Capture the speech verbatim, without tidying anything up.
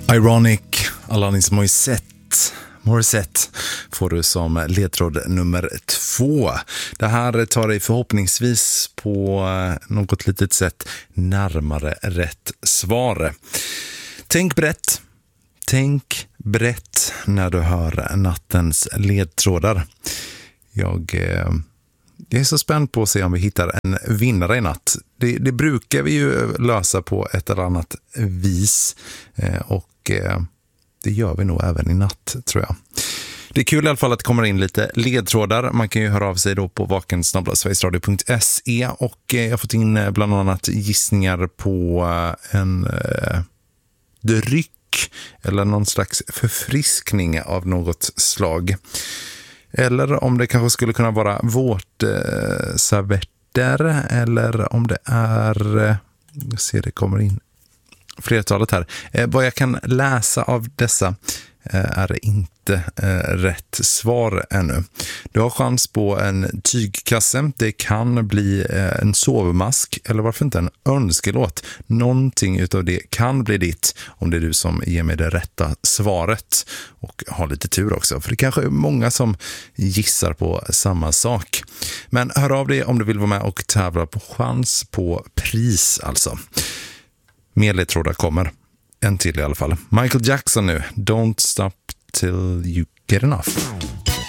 Ironic, Alanis Morissette. Morissette får du som ledtråd nummer två. Det här tar dig förhoppningsvis på något litet sätt närmare rätt svar. Tänk brett. Tänk brett när du hör nattens ledtrådar. Jag, eh, jag är så spänd på att se om vi hittar en vinnare i natt. Det, det brukar vi ju lösa på ett eller annat vis eh, och eh, det gör vi nog även i natt, tror jag. Det är kul i alla fall att det kommer in lite ledtrådar. Man kan ju höra av sig då på vaken snabel-a sverigesradio punkt se och jag har fått in bland annat gissningar på en eh, dryck eller någon slags förfriskning av något slag. Eller om det kanske skulle kunna vara vårtservetter eller om det är, jag ser det kommer in flertalet här. Eh, vad jag kan läsa av dessa eh, är inte eh, rätt svar ännu. Du har chans på en tygkasse. Det kan bli eh, en sovmask eller varför inte en önskelåt. Någonting utav det kan bli ditt om det är du som ger mig det rätta svaret. Och har lite tur också, för det kanske är många som gissar på samma sak. Men hör av dig om du vill vara med och tävla på chans på pris alltså. Mer ledtrådar kommer. En till i alla fall. Michael Jackson nu. Don't stop till you get enough.